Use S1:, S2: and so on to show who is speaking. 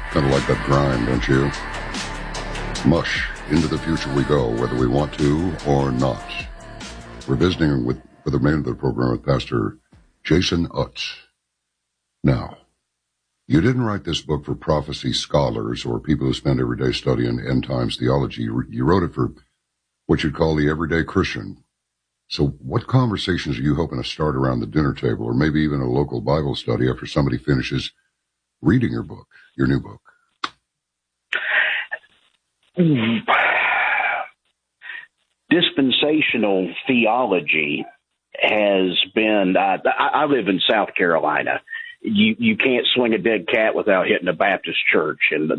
S1: Kind of like that grind, don't you? Mush. Into the future we go, whether we want to or not. We're visiting with the man of the program with Pastor Jason Utts. Now, you didn't write this book for prophecy scholars or people who spend every day studying end times theology. You wrote it for what you'd call the everyday Christian. So what conversations are you hoping to start around the dinner table, or maybe even a local Bible study after somebody finishes reading your book, your new book?
S2: Dispensational theology has been, I live in South Carolina. You can't swing a dead cat without hitting a Baptist church. And